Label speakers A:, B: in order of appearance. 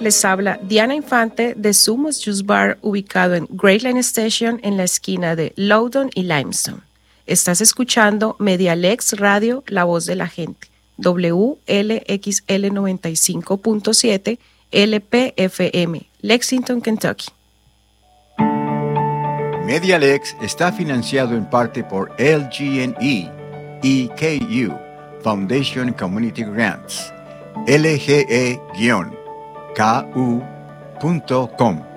A: les habla Diana Infante de Sumos Juice Bar, ubicado en Great Line Station en la esquina de Loudoun y Limestone. Estás escuchando Medialex Radio, la voz de la gente, WLXL 95.7 LPFM, Lexington, Kentucky.
B: Medialex está financiado en parte por LG&E, EKU, Foundation Community Grants, LGE-KU.com.